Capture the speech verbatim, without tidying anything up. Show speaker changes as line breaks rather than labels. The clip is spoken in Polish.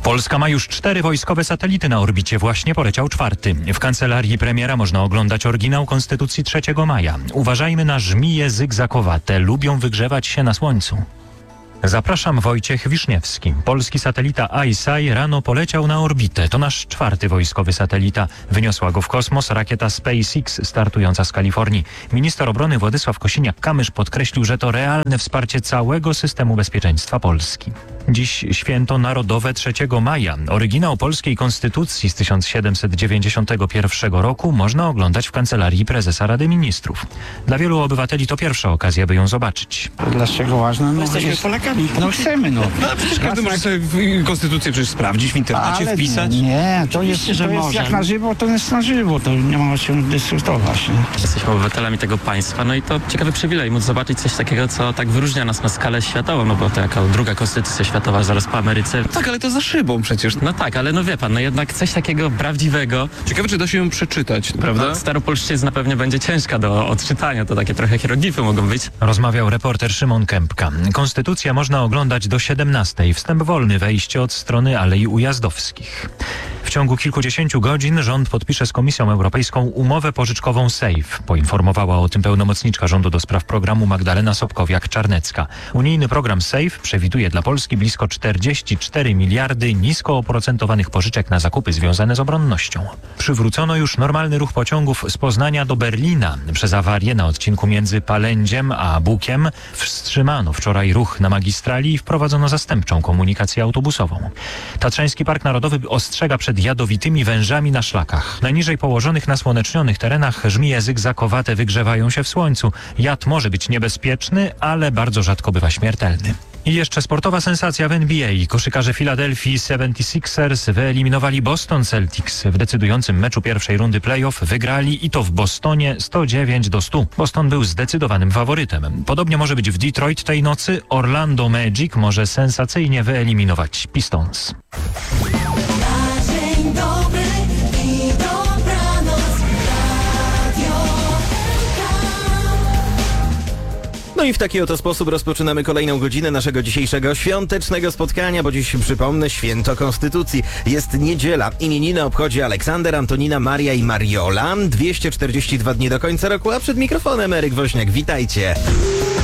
Polska ma już cztery wojskowe satelity na orbicie, właśnie poleciał czwarty. W kancelarii premiera można oglądać oryginał Konstytucji trzeciego maja. Uważajmy na żmije zygzakowate, lubią wygrzewać się na słońcu. Zapraszam, Wojciech Wiszniewski. Polski satelita ICEYE rano poleciał na orbitę. To nasz czwarty wojskowy satelita. Wyniosła go w kosmos rakieta SpaceX startująca z Kalifornii. Minister obrony Władysław Kosiniak-Kamysz podkreślił, że to realne wsparcie całego systemu bezpieczeństwa Polski. Dziś święto narodowe trzeciego maja. Oryginał polskiej konstytucji z tysiąc siedemset dziewięćdziesiątego pierwszego roku można oglądać w kancelarii prezesa Rady Ministrów. Dla wielu obywateli to pierwsza okazja, by ją zobaczyć.
Dlaczego ważne? No,
jesteśmy
jest...
Polakami.
No chcemy, no.
No ale przecież każdy może sobie w- konstytucję przecież sprawdzić w internecie,
Ale
wpisać.
Nie, to jest,
Oczywiście, że
to jest
może.
jak na żywo, to jest na żywo, to nie ma o czym dyskutować. Nie?
Jesteśmy obywatelami tego państwa, no i to ciekawy przywilej móc zobaczyć coś takiego, co tak wyróżnia nas na skalę światową, no bo to jako druga konstytucja światowa zaraz po Ameryce.
Tak, ale to za szybą przecież.
No tak, ale no wie pan, no jednak coś takiego prawdziwego.
Ciekawe, czy da się ją przeczytać, prawda?
No, staropolszczyzna pewnie będzie ciężka do odczytania, to takie trochę hieroglify mogą być.
Rozmawiał reporter Szymon Kępka. Konstytucja można oglądać do siedemnastej. Wstęp wolny, wejście od strony Alei Ujazdowskich. W ciągu kilkudziesięciu godzin rząd podpisze z Komisją Europejską umowę pożyczkową SAFE. Poinformowała o tym pełnomocniczka rządu do spraw programu Magdalena Sobkowiak-Czarnecka. Unijny program SAFE przewiduje dla Polski blisko czterdzieści cztery miliardy nisko oprocentowanych pożyczek na zakupy związane z obronnością. Przywrócono już normalny ruch pociągów z Poznania do Berlina. Przez awarię na odcinku między Palędziem a Bukiem wstrzymano wczoraj ruch na magistrali i wprowadzono zastępczą komunikację autobusową. Tatrzański Park Narodowy ostrzega przed jadowitymi wężami na szlakach. Na niżej położonych nasłonecznionych terenach żmije zygzakowate wygrzewają się w słońcu. Jad może być niebezpieczny, ale bardzo rzadko bywa śmiertelny. I jeszcze sportowa sensacja w N B A. Koszykarze Philadelphia seventy-sixers wyeliminowali Boston Celtics. W decydującym meczu pierwszej rundy playoff wygrali i to w Bostonie sto dziewięć do stu. Boston był zdecydowanym faworytem. Podobnie może być w Detroit tej nocy. Orlando Magic może sensacyjnie wyeliminować Pistons.
Dzień dobry i dobranoc, Radio
No i w taki oto sposób rozpoczynamy kolejną godzinę naszego dzisiejszego świątecznego spotkania, bo dziś, przypomnę, święto Konstytucji. Jest niedziela. Imieniny obchodzi Aleksander, Antonina, Maria i Mariola. dwieście czterdzieści dwa dni do końca roku, a przed mikrofonem Eryk Woźniak. Witajcie.